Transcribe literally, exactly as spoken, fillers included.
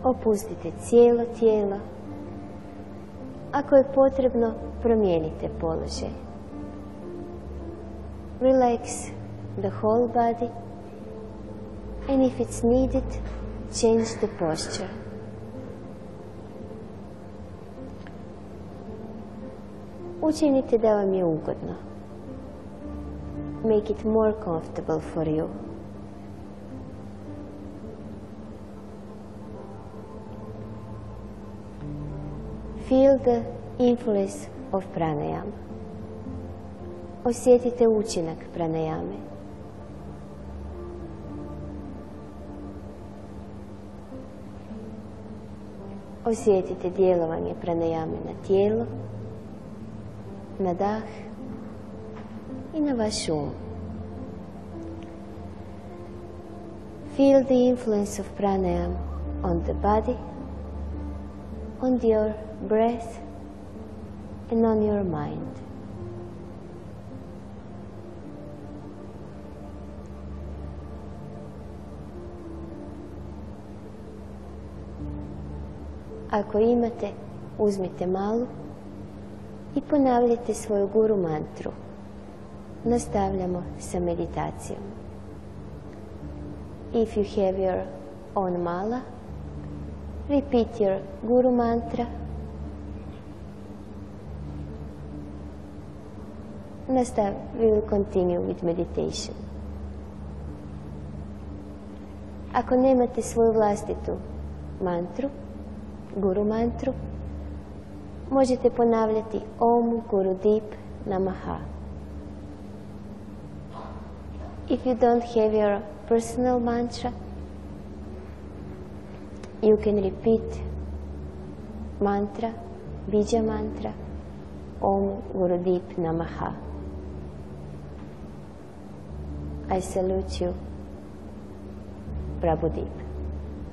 Opustite cijelo tijelo. Ako je potrebno, promijenite položaj. Relax the whole body, and if it's needed, change the posture. Učinite da vam je ugodno. Make it more comfortable for you. Feel the influence of pranayama. Osjetite učinak pranayame. Osjetite djelovanje pranayame na tijelo, na dah i na vaš um. Feel the influence of pranayama on the body, on your breath, and on your mind. Ako imate, uzmite malu i ponavljajte svoju guru mantru. Nastavljamo sa meditacijom. If you have your own mala, repeat your guru mantra. Nastav, we will continue with meditation. Ako nemate svoju vlastitu mantru, guru mantru, možete ponavljati Om Guru Deep Namaha. If you don't have your personal mantra, you can repeat mantra, bija mantra, Om Guru Deep Namaha. I salute you, Prabhudeep.